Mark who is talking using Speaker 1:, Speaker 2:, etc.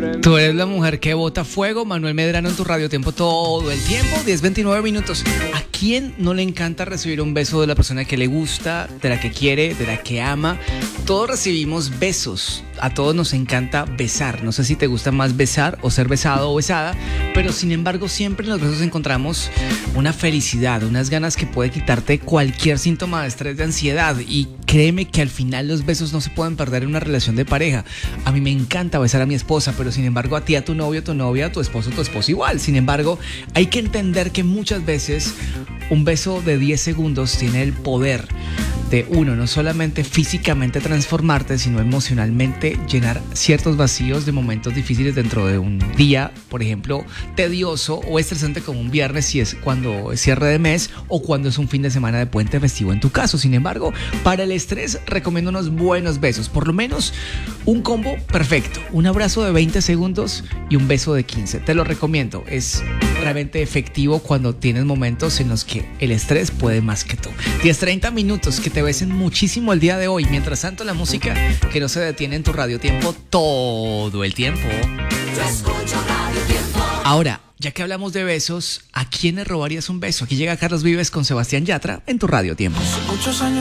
Speaker 1: Tú eres la mujer que bota fuego. Manuel Medrano en tu Radio Tiempo todo el tiempo. 10:29 minutos. ¿A quién no le encanta recibir un beso de la persona que le gusta, de la que quiere, de la que ama? Todos recibimos besos. A todos nos encanta besar. No sé si te gusta más besar o ser besado o besada, pero sin embargo siempre en los besos encontramos una felicidad, unas ganas que puede quitarte cualquier síntoma de estrés, de ansiedad. Y créeme que al final los besos no se pueden perder en una relación de pareja. A mí me encanta besar a mi esposa, pero sin embargo a ti, a tu novio, tu novia, a tu esposo igual. Sin embargo, hay que entender que muchas veces un beso de 10 segundos tiene el poder de uno, no solamente físicamente transformarte, sino emocionalmente llenar ciertos vacíos de momentos difíciles dentro de un día, por ejemplo, tedioso o estresante como un viernes, si es cuando es cierre de mes o cuando es un fin de semana de puente festivo en tu caso. Sin embargo, para el estrés recomiendo unos buenos besos, por lo menos un combo perfecto, un abrazo de 20 segundos y un beso de 15. Te lo recomiendo, es realmente efectivo cuando tienes momentos en los que el estrés puede más que tú. 10:30 minutos, que te besen muchísimo el día de hoy. Mientras tanto, la música que no se detiene en tu Radio Tiempo todo el tiempo.
Speaker 2: Yo escucho Radio Tiempo.
Speaker 1: Ahora, ya que hablamos de besos, ¿a quién le robarías un beso? Aquí llega Carlos Vives con Sebastián Yatra en tu Radio Tiempo.
Speaker 3: Muchos años